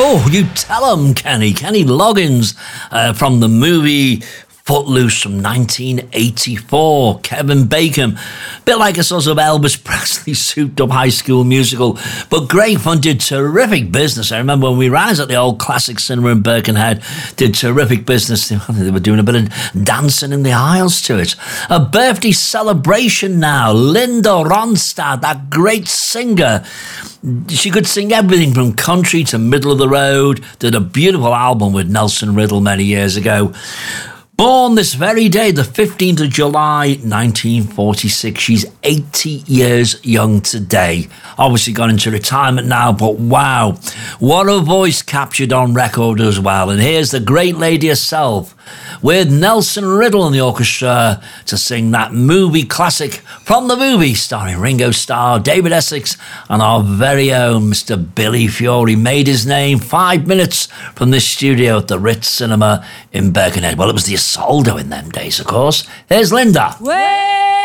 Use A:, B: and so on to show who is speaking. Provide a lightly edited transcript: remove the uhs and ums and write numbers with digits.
A: Oh, you tell 'em, Kenny. Kenny Loggins from the movie Footloose from 1984. Kevin Bacon. Bit like a sort of Elvis Presley souped-up high school musical. But great fun, did terrific business. I remember when we ran it at the old Classic Cinema in Birkenhead, did terrific business. They were doing a bit of dancing in the aisles to it. A birthday celebration now. Linda Ronstadt, that great singer. She could sing everything from country to middle of the road. Did a beautiful album with Nelson Riddle many years ago. Born this very day, the 15th of July, 1946. She's 80 years young today. Obviously gone into retirement now, but wow, what a voice captured on record as well. And here's the great lady herself with Nelson Riddle in the orchestra to sing that movie classic from the movie starring Ringo Starr, David Essex, and our very own Mr. Billy Fiore. Made his name 5 minutes from this studio at the Ritz Cinema in Birkenhead. Well, it was the Isolde in them days, of course. Here's Linda.